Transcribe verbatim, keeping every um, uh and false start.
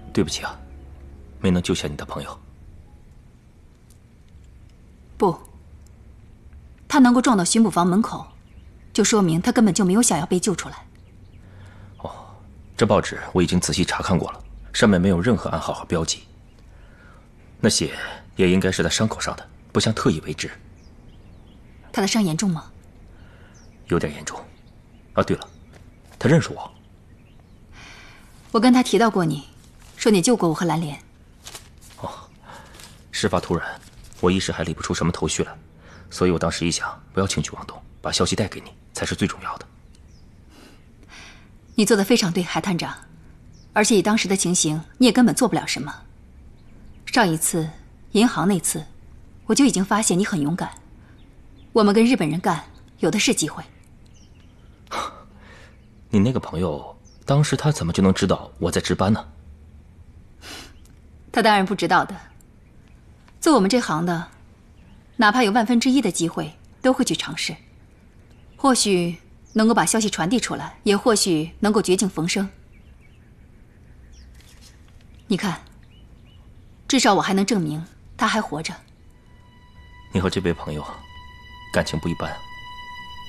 对不起啊，没能救下你的朋友。 不，他能够撞到巡捕房门口，就说明他根本就没有想要被救出来。 哦，这报纸我已经仔细查看过了，上面没有任何暗号和标记。那血也应该是在伤口上的，不像特意为之。 他的伤严重吗？ 有点严重。啊，对了，他认识我。 我跟他提到过你，说你救过我和蓝莲。 哦，事发突然，我一时还理不出什么头绪来，所以我当时一想，不要轻举妄动，把消息带给你才是最重要的。 你做得非常对，海探长。而且以当时的情形，你也根本做不了什么。上一次银行那次，我就已经发现你很勇敢。我们跟日本人干，有的是机会。 你那个朋友，当时他怎么就能知道我在值班呢？ 他当然不知道的。做我们这行的，哪怕有万分之一的机会，都会去尝试。或许能够把消息传递出来，也或许能够绝境逢生。你看，至少我还能证明他还活着。 你和这位朋友感情不一般啊。